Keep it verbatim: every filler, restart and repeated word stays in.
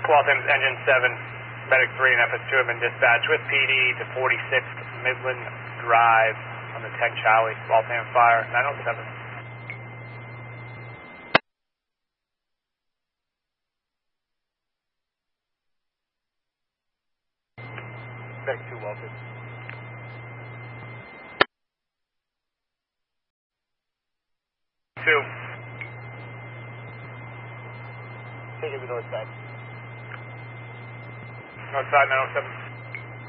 Waltham Engine seven, Medic three and F S two have been dispatched with P D to forty-sixth Midland Drive on the ten Charlie, Waltham Fire, nine oh seven. Medic two, Waltham. Two. Take it to north side. North side, nine oh seven.